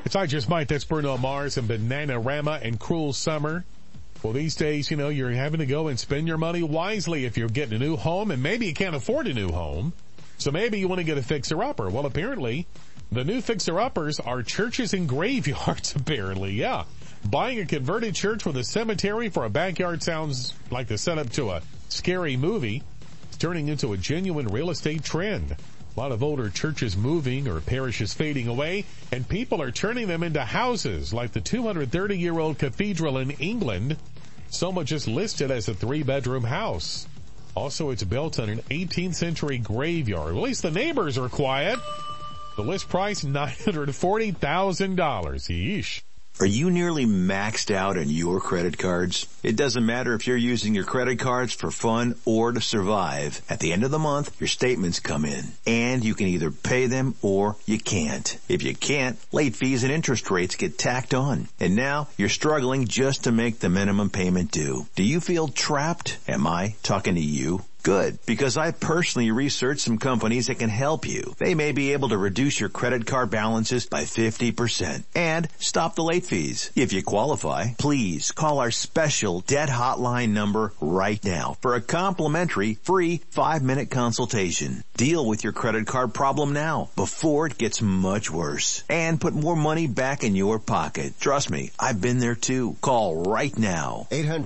It's I Just Might. That's Bruno Mars and Bananarama and Cruel Summer. Well, these days, you're having to go and spend your money wisely if you're getting a new home, and maybe you can't afford a new home. So maybe you want to get a fixer-upper. Well, apparently, the new fixer-uppers are churches and graveyards, apparently, yeah. Buying a converted church with a cemetery for a backyard sounds like the setup to a scary movie. It's turning into a genuine real estate trend. A lot of older churches moving or parishes fading away, and people are turning them into houses, like the 230-year-old cathedral in England. Someone just listed as a 3-bedroom house. Also, it's built on an 18th century graveyard. At least the neighbors are quiet. The list price, $940,000. Yeesh. Are you nearly maxed out on your credit cards? It doesn't matter if you're using your credit cards for fun or to survive. At the end of the month, your statements come in, and you can either pay them or you can't. If you can't, late fees and interest rates get tacked on. And now you're struggling just to make the minimum payment due. Do you feel trapped? Am I talking to you? Good, because I personally researched some companies that can help you. They may be able to reduce your credit card balances by 50% and stop the late fees. If you qualify, please call our special debt hotline number right now for a complimentary free 5-minute consultation. Deal with your credit card problem now before it gets much worse and put more money back in your pocket. Trust me, I've been there too. Call right now.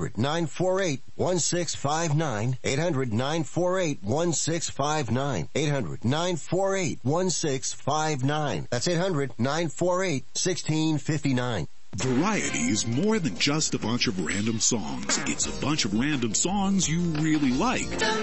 800-948-1659. 800-948-1659. 800-948-1659. That's 800-948-1659. Variety is more than just a bunch of random songs. It's a bunch of random songs you really like.